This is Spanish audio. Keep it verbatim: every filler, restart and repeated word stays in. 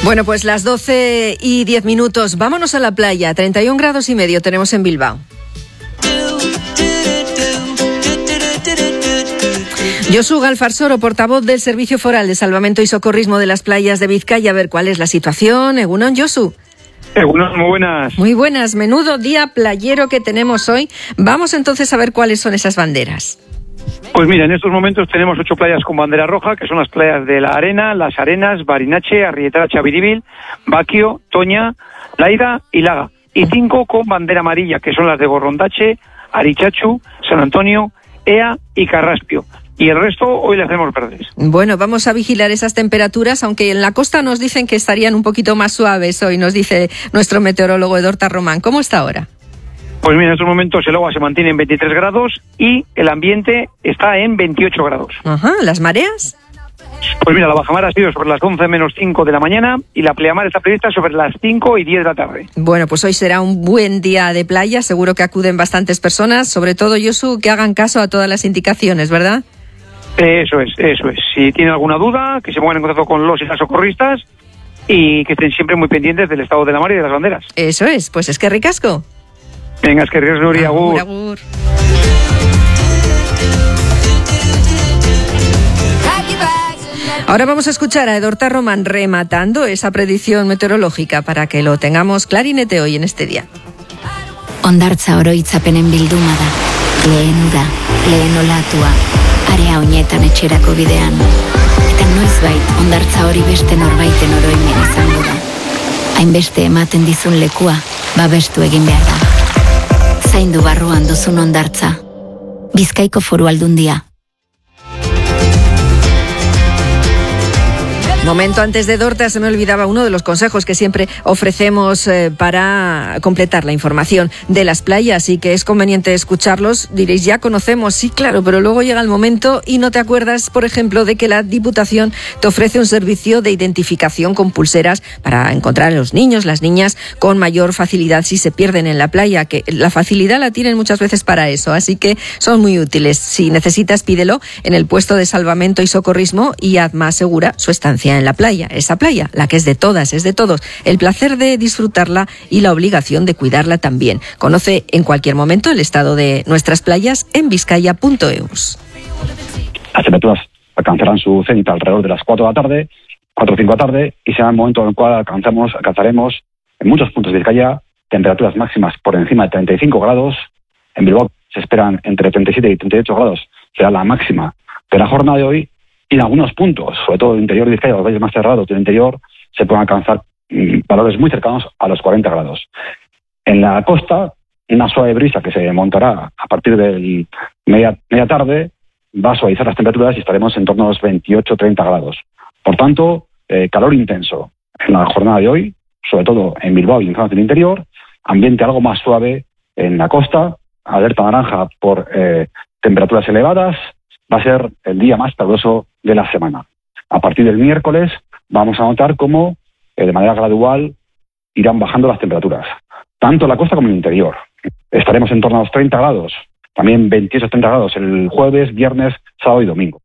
Bueno, pues las doce y diez minutos. Vámonos a la playa. treinta y un grados y medio tenemos en Bilbao. Josu Galfarsoro, portavoz del Servicio Foral de Salvamento y Socorrismo de las Playas de Vizcaya. A ver cuál es la situación. Egunon, Josu. Egunon, muy buenas. Muy buenas. Menudo día playero que tenemos hoy. Vamos entonces a ver cuáles son esas banderas. Pues mira, en estos momentos tenemos ocho playas con bandera roja, que son las playas de La Arena, Las Arenas, Barinache, Arrietara, Chaviribil, Baquio, Toña, Laida y Laga. Y cinco con bandera amarilla, que son las de Gorrondache, Arichachu, San Antonio, Ea y Carraspio. Y el resto hoy las hacemos verdes. Bueno, vamos a vigilar esas temperaturas, aunque en la costa nos dicen que estarían un poquito más suaves hoy, nos dice nuestro meteorólogo Edorta Román. ¿Cómo está ahora? Pues mira, en estos momentos el agua se mantiene en veintitrés grados y el ambiente está en veintiocho grados. Ajá, ¿las mareas? Pues mira, la bajamar ha sido sobre las once menos cinco de la mañana y la pleamar está prevista sobre las cinco y diez de la tarde. Bueno, pues hoy será un buen día de playa, seguro que acuden bastantes personas, sobre todo, Josu, que hagan caso a todas las indicaciones, ¿verdad? Eso es, eso es. Si tienen alguna duda, que se pongan en contacto con los y las socorristas y que estén siempre muy pendientes del estado de la mar y de las banderas. Eso es, pues es que ricasco. Venga, es que ricasco, Nuria, agur. Agur. Ahora vamos a escuchar a Edorta Román rematando esa predicción meteorológica para que lo tengamos clarinete hoy en este día. Hondartza oroitzapenen bilduma da, lehen ura, lehen olatua, area honetan etxerako bidean. Eta noizbait, hondartza hori beste norbaiten oroimen izango da. Hainbeste ematen dizun lekua, babestu egin behar da. Zaindu barruan duzun hondartza. Bizkaiko Foru Aldundia. Momento antes de Edorta, se me olvidaba uno de los consejos que siempre ofrecemos eh, para completar la información de las playas y que es conveniente escucharlos. Diréis, ya conocemos, sí, claro, pero luego llega el momento y no te acuerdas, por ejemplo, de que la Diputación te ofrece un servicio de identificación con pulseras para encontrar a los niños, las niñas, con mayor facilidad si se pierden en la playa, que la facilidad la tienen muchas veces para eso, así que son muy útiles. Si necesitas, pídelo en el puesto de salvamento y socorrismo y haz más segura su estancia en la playa, esa playa, la que es de todas, es de todos, el placer de disfrutarla y la obligación de cuidarla también. Conoce en cualquier momento el estado de nuestras playas en vizcaya punto eus. Las temperaturas alcanzarán su cenit alrededor de las cuatro de la tarde, cuatro o cinco de la tarde, y será el momento en el cual alcanzamos, alcanzaremos en muchos puntos de Vizcaya temperaturas máximas por encima de treinta y cinco grados. En Bilbao se esperan entre treinta y siete y treinta y ocho grados, será la máxima de la jornada de hoy. Y en algunos puntos, sobre todo el interior de Vizcaya, los valles más cerrados del interior, se pueden alcanzar mmm, valores muy cercanos a los cuarenta grados. En la costa, una suave brisa que se montará a partir de media, media tarde va a suavizar las temperaturas y estaremos en torno a los veintiocho a treinta grados. Por tanto, eh, calor intenso en la jornada de hoy, sobre todo en Bilbao y en zonas del interior, ambiente algo más suave en la costa, alerta naranja por eh, temperaturas elevadas. Va a ser el día más caluroso de la semana. A partir del miércoles vamos a notar cómo eh, de manera gradual irán bajando las temperaturas, tanto en la costa como en el interior. Estaremos en torno a los treinta grados, también veintiocho a treinta grados el jueves, viernes, sábado y domingo.